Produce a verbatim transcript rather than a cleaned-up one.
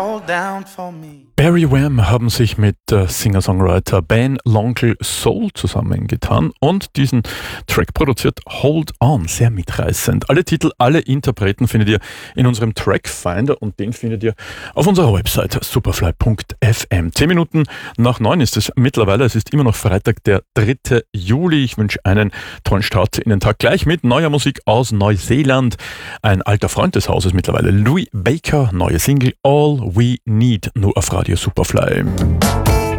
Barry Wham haben sich mit äh, Singer-Songwriter Ben L'Oncle Soul zusammengetan und diesen Track produziert. Hold On, sehr mitreißend. Alle Titel, alle Interpreten findet ihr in unserem Trackfinder und den findet ihr auf unserer Website superfly punkt f m. Zehn Minuten nach neun ist es mittlerweile. Es ist immer noch Freitag, der dritte Juli. Ich wünsche einen tollen Start in den Tag gleich mit neuer Musik aus Neuseeland. Ein alter Freund des Hauses mittlerweile, Louis Baker, neue Single All We Need, nur auf Radio Superfly.